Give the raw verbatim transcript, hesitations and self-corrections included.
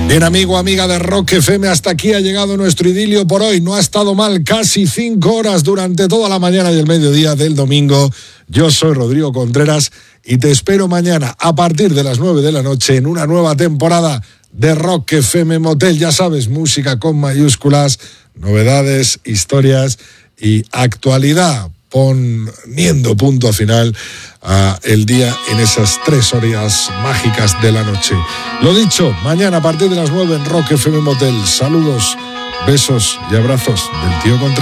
Bien, amigo, amiga de Rock F M, hasta aquí ha llegado nuestro idilio por hoy. No ha estado mal, casi cinco horas durante toda la mañana y el mediodía del domingo. Yo soy Rodrigo Contreras y te espero mañana a partir de las nueve de la noche en una nueva temporada de Rock F M Motel. Ya sabes, música con mayúsculas, novedades, historias y actualidad, poniendo punto final a el día en esas tres horas mágicas de la noche. Lo dicho, mañana a partir de las nueve en Rock F M Motel. Saludos, besos y abrazos del tío Contreras.